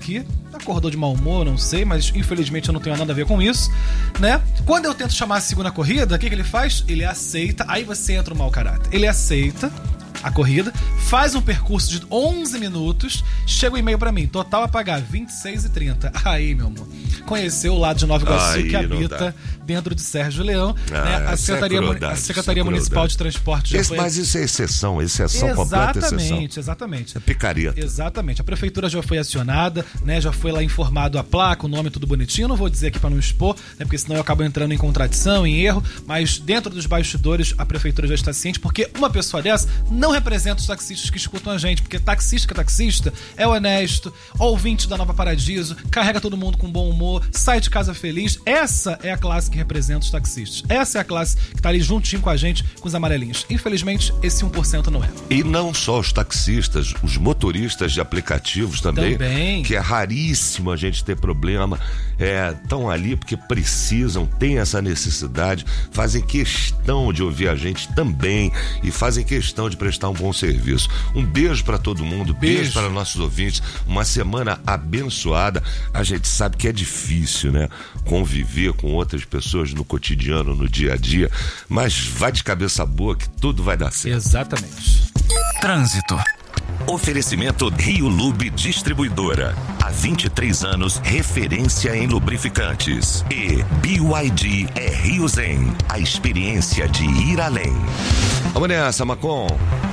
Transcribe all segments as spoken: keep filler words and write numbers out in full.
aqui, acordou de mau humor, não sei, mas infelizmente eu não tenho nada a ver com isso, né? Quando eu tento chamar a segunda corrida, o que, que ele faz? Ele aceita, aí você entra no mau caráter. Ele aceita a corrida, faz um percurso de onze minutos, chega o um e-mail pra mim, total a pagar vinte e seis reais e trinta centavos. Aí, meu amor, conheceu o lado de Nova Iguaçu, aí, que habita dentro de Sérgio Leão, ah, né? A Secretaria, é crueldade, a Secretaria é Municipal de Transporte já Esse, foi... Mas isso é exceção, exceção, completa exceção. Exatamente, exatamente. É picareta. Exatamente. A prefeitura já foi acionada, né? Já foi lá informado a placa, o nome tudo bonitinho. Eu não vou dizer aqui pra não expor, né? Porque senão eu acabo entrando em contradição, em erro, mas dentro dos bastidores a prefeitura já está ciente, porque uma pessoa dessa não representa os taxistas que escutam a gente, porque taxista que é taxista é honesto, ouvinte da Nova Paradiso, carrega todo mundo com bom humor, sai de casa feliz. Essa é a classe que representa os taxistas. Essa é a classe que tá ali juntinho com a gente, com os amarelinhos. Infelizmente, esse um por cento não é. E não só os taxistas, os motoristas de aplicativos também, também. Que é raríssimo a gente ter problema, estão é, ali porque precisam, têm essa necessidade, fazem questão de ouvir a gente também e fazem questão de prestar um bom serviço. Um beijo para todo mundo, beijo, beijo para nossos ouvintes, uma semana abençoada. A gente sabe que é difícil, né? Conviver com outras pessoas no cotidiano, no dia a dia, mas vai de cabeça boa que tudo vai dar certo. Exatamente. Trânsito. Oferecimento Rio Lube Distribuidora. Há vinte e três anos, referência em lubrificantes. E B Y D é Rio Zen, a experiência de ir além. Vamos nessa, Macon.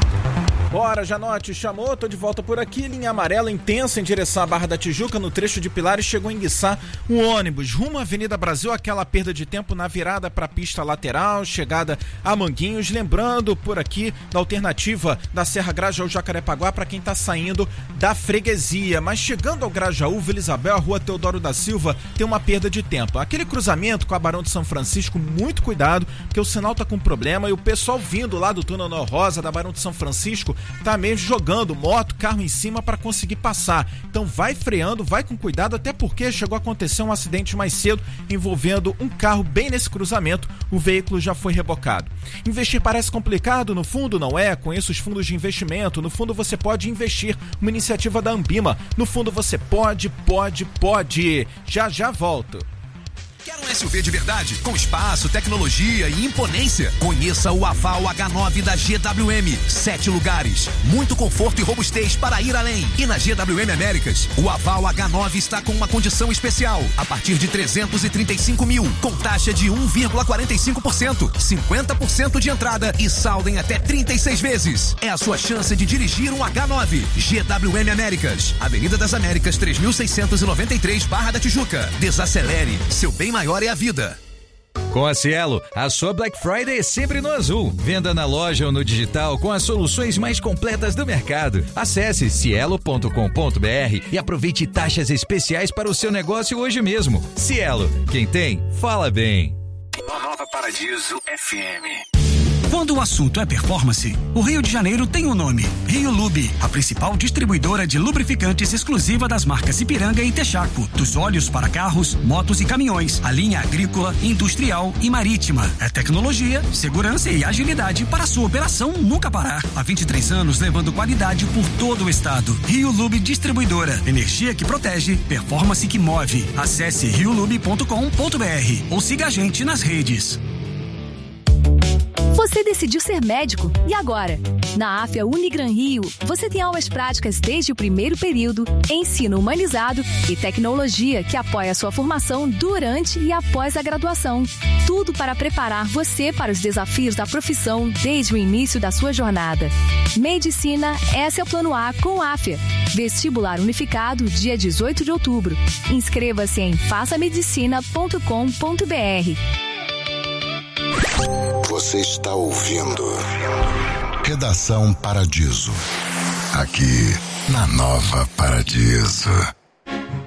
Bora, Janote, chamou, tô de volta por aqui, linha amarela intensa em direção à Barra da Tijuca, no trecho de Pilares, chegou a enguiçar um ônibus rumo à Avenida Brasil, aquela perda de tempo na virada para a pista lateral, chegada a Manguinhos, lembrando por aqui da alternativa da Serra Grajaú Jacarepaguá para quem tá saindo da freguesia, mas chegando ao Grajaú, Vila Isabel, a Rua Teodoro da Silva, tem uma perda de tempo. Aquele cruzamento com a Barão de São Francisco, muito cuidado, porque o sinal tá com problema e o pessoal vindo lá do túnel Nor Rosa, da Barão de São Francisco, tá mesmo jogando moto, carro em cima para conseguir passar. Então vai freando, vai com cuidado, até porque chegou a acontecer um acidente mais cedo envolvendo um carro bem nesse cruzamento, o veículo já foi rebocado. Investir parece complicado? No fundo não é, conheço os fundos de investimento, no fundo você pode investir, uma iniciativa da Ambima, no fundo você pode, pode, pode. Já já volto. Quer um S U V de verdade? Com espaço, tecnologia e imponência? Conheça o Aval H nove da G W M. Sete lugares, muito conforto e robustez para ir além. E na G W M Américas, o Aval H nove está com uma condição especial. A partir de trezentos e trinta e cinco mil, com taxa de um vírgula quarenta e cinco por cento, cinquenta por cento de entrada e saldo em até trinta e seis vezes. É a sua chance de dirigir um H nove. G W M Américas, Avenida das Américas, três mil seiscentos e noventa e três, Barra da Tijuca. Desacelere, seu bem maior é a vida. Com a Cielo, a sua Black Friday é sempre no azul. Venda na loja ou no digital com as soluções mais completas do mercado. Acesse cielo ponto com ponto b r e aproveite taxas especiais para o seu negócio hoje mesmo. Cielo, quem tem, fala bem. Nova Paradiso F M. Quando o assunto é performance, o Rio de Janeiro tem um nome: Rio Lube, a principal distribuidora de lubrificantes exclusiva das marcas Ipiranga e Texaco. Dos óleos para carros, motos e caminhões, a linha agrícola, industrial e marítima. É tecnologia, segurança e agilidade para a sua operação nunca parar. Há vinte e três anos levando qualidade por todo o estado. Rio Lube Distribuidora. Energia que protege, performance que move. Acesse rio lube ponto com ponto b r ou siga a gente nas redes. Você decidiu ser médico, e agora? Na A F A Unigran Rio, você tem aulas práticas desde o primeiro período, ensino humanizado e tecnologia que apoia a sua formação durante e após a graduação. Tudo para preparar você para os desafios da profissão desde o início da sua jornada. Medicina, esse é o plano A com a F A. Vestibular unificado, dia dezoito de outubro. Inscreva-se em faça medicina ponto com ponto b r. Você está ouvindo Redação Paradiso, aqui na Nova Paradiso.